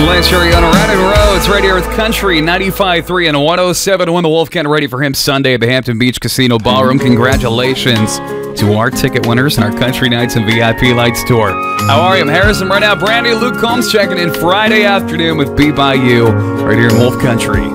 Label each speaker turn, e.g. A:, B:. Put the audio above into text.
A: Lance Sherry on Around Roads, Radio Earth Country, 95.3 and 107. Win the Wolfgang ready for him Sunday at the Hampton Beach Casino Ballroom. Congratulations to our ticket winners and our Country Nights and VIP Lights tour. How are you? I'm Harrison right now. Brandy, Luke Combs checking in Friday afternoon with Be By You right here in Wolf Country.